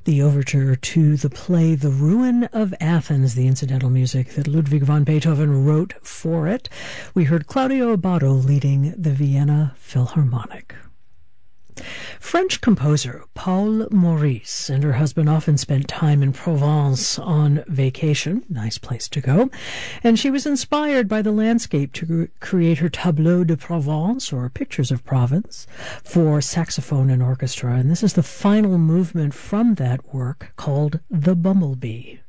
the overture to the play The Ruin of Athens, the incidental music that Ludwig van Beethoven wrote for it. We heard Claudio Abbado leading the Vienna Philharmonic. French composer Paul Maurice and her husband often spent time in Provence on vacation, nice place to go, and she was inspired by the landscape to create her Tableau de Provence, or Pictures of Provence, for saxophone and orchestra, and this is the final movement from that work called The Bumblebee.